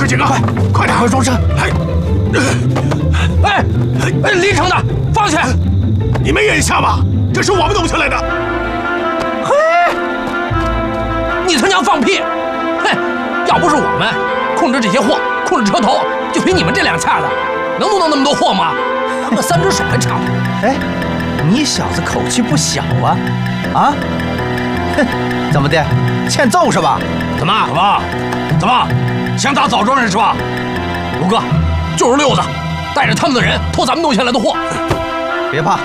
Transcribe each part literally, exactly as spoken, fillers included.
哥几个，快快点，快装车！哎， 哎哎，离城的，放下！ 你没眼瞎吧？这是我们弄下来的。 嘿，你他娘放屁！哼，要不是我们控制这些货，控制车头，就凭你们这两下子，能弄到那么多货吗？他妈三只手还差不多。 哎，你小子口气不小啊！啊？哼，怎么的？欠揍是吧？ 怎么？怎么？怎么？想打枣庄人是吧？卢哥，就是六子，带着他们的人偷咱们弄下来的货。 别怕，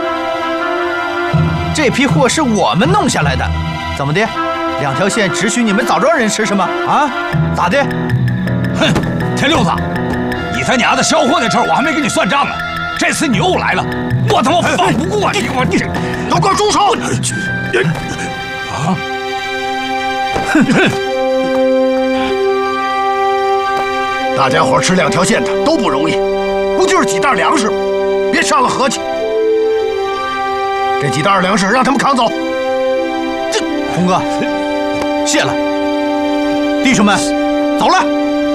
这批货是我们弄下来的。怎么的？两条线只许你们枣庄人吃是吗？啊？咋的？ 哼，田六子，你他娘的销货那事儿我还没跟你算账呢，这次你又来了，我他妈放不过你！我你都给我住手！ 啊！ 大家伙吃两条线的都不容易，不就是几袋粮食吗？别伤了和气。这几袋粮食让他们扛走。 这红哥，谢了。弟兄们，走了。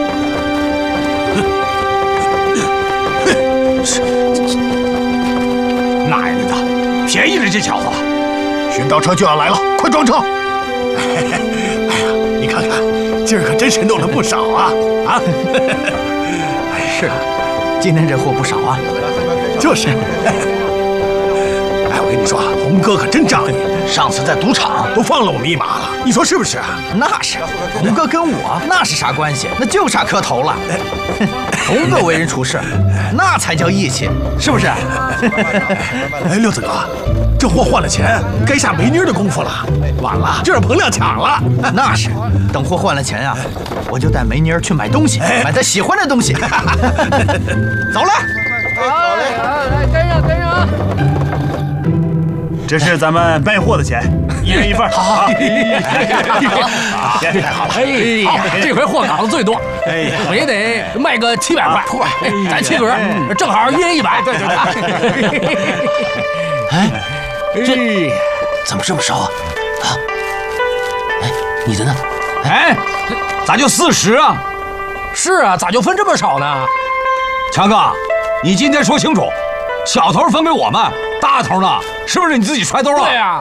奶奶的，便宜了这小子！ 寻道车就要来了，快装车！哎呀，你看看，今儿可真是弄了不少啊！啊， 是啊，今天这货不少啊。 就是。哎，我跟你说，红哥可真仗义，上次在赌场都放了我们一马了，你说是不是啊？ 那是，红哥跟我那是啥关系？那就差磕头了。红哥为人处事，那才叫义气，是不是？ 哎，六子哥，这货换了钱，该下美妮的功夫了。晚了就让彭亮抢了。 那是，等货换了钱啊，我就带梅妮儿去买东西，买她喜欢的东西。走了。 好嘞，来跟上跟上。 这是咱们卖货的钱，一人一份。好，好， 太好了！哎，这回货岗子最多，哎，我也得卖个七百块，咱七个人正好一人一百。对对对。 哎，这怎么这么少啊？啊？哎，你的呢？ 哎，咋就四十啊？是啊，咋就分这么少呢？强哥，你今天说清楚，小头分给我们，大头呢？是不是你自己揣兜了？对呀。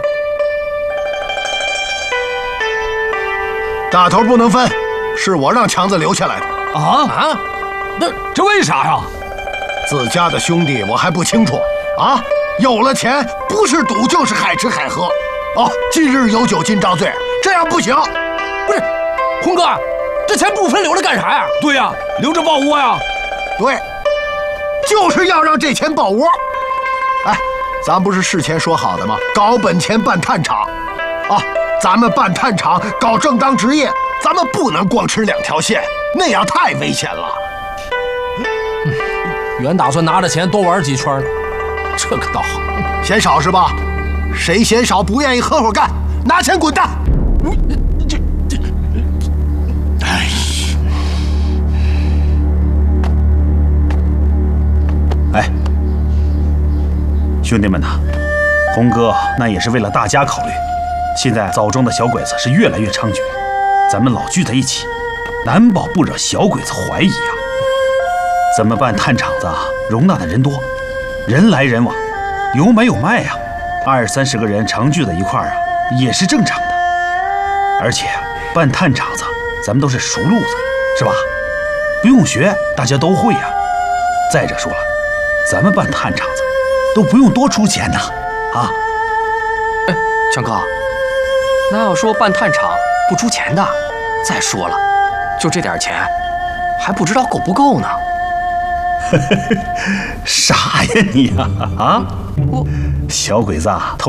大头不能分，是我让强子留下来的。 啊啊！那这为啥呀？ 自家的兄弟我还不清楚啊！有了钱，不是赌就是海吃海喝。哦，今日有酒今朝醉，这样不行。 不是，红哥，这钱不分留着干啥呀？对呀，留着抱窝呀。 对，就是要让这钱抱窝。哎，咱不是事前说好的吗？搞本钱办炭厂，啊，咱们办炭厂搞正当职业，咱们不能光吃两条线，那样太危险了。 嗯，原打算拿着钱多玩几圈呢，这可倒好。 嫌少是吧？谁嫌少不愿意合伙干，拿钱滚蛋！这这，哎。 哎，兄弟们呐，红哥那也是为了大家考虑。现在枣庄的小鬼子是越来越猖獗，咱们老聚在一起，难保不惹小鬼子怀疑啊。咱们办炭厂子啊，容纳的人多，人来人往，有买有卖呀、啊。二三十个人常聚在一块儿啊，也是正常的。而且办炭厂子，咱们都是熟路子，是吧？不用学，大家都会呀、啊。再者说了，咱们办炭厂子都不用多出钱呐，啊！ 哎，强哥，那要说办炭厂不出钱的，再说了，就这点钱，还不知道够不够呢。 傻呀你呀！啊，我小鬼子啊，偷